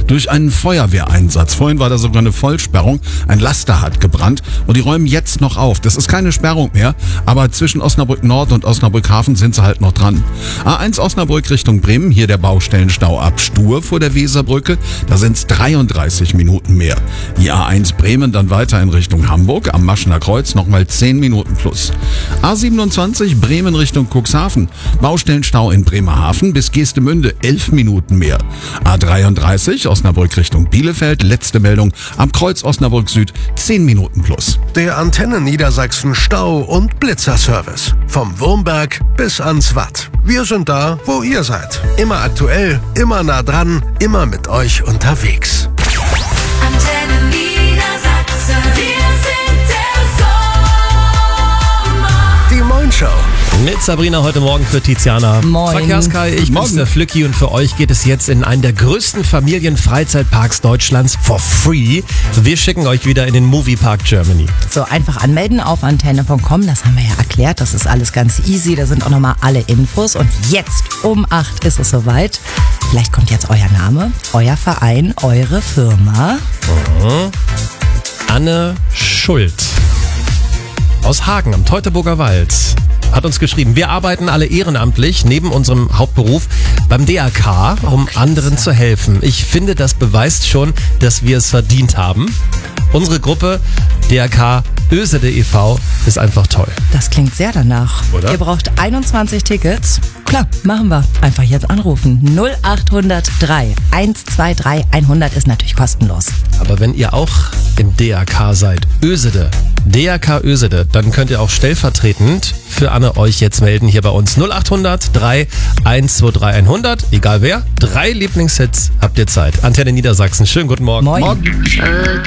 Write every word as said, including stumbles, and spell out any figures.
durch einen Feuerwehreinsatz. Vorhin war da sogar eine Vollsperrung. Ein Laster hat gebrannt und die räumen jetzt noch auf. Das ist keine Sperrung mehr, aber zwischen Osnabrück Nord und Osnabrück Hafen sind sie halt noch dran. A eins Osnabrück Richtung Bremen, hier der Baustellenstau ab Stur vor der Weserbrücke. Da sind es dreiunddreißig Minuten mehr. Die A eins Bremen dann weiter in Richtung Hamburg, am Maschener Kreuz nochmal zehn Minuten plus. A siebenundzwanzig Bremen Richtung Cuxhaven, Baustellenstau in Bremerhaven bis Geestemünde, elf Minuten mehr. A dreiunddreißig Osnabrück Richtung Bielefeld, letzte Meldung, am Kreuz Osnabrück Süd, zehn Minuten plus. Der Antenne Niedersachsen Stau- und Blitzerservice. Vom Wurmberg bis ans Watt. Wir sind da, wo ihr seid. Immer aktuell, immer nah dran, immer mit euch unterwegs. Antenne Niedersachsen, wir sind der Sommer. Die Moin Show. Mit Sabrina heute Morgen für Tiziana. Moin. Verkehrskai, ich bin's der Flücki und für euch geht es jetzt in einen der größten Familienfreizeitparks Deutschlands for free. Wir schicken euch wieder in den Moviepark Germany. So, einfach anmelden auf antenne punkt com, das haben wir ja erklärt, das ist alles ganz easy, da sind auch nochmal alle Infos und jetzt um acht ist es soweit. Vielleicht kommt jetzt euer Name, euer Verein, eure Firma. Mhm. Anne Schuld aus Hagen am Teutoburger Wald hat uns geschrieben, wir arbeiten alle ehrenamtlich neben unserem Hauptberuf beim D R K, um anderen zu helfen. Ich finde, das beweist schon, dass wir es verdient haben. Unsere Gruppe D R K Ösede e V ist einfach toll. Das klingt sehr danach. Oder? Ihr braucht einundzwanzig Tickets. Klar, machen wir. Einfach jetzt anrufen. null acht null drei eins zwei drei hundert ist natürlich kostenlos. Aber wenn ihr auch im D R K seid, Ösede, D R K Ösede, dann könnt ihr auch stellvertretend für Anne euch jetzt melden hier bei uns. null acht null drei eins zwei drei hundert, egal wer. Drei Lieblingshits, habt ihr Zeit. Antenne Niedersachsen, schönen guten Morgen. Moin. Morgen. Schatz,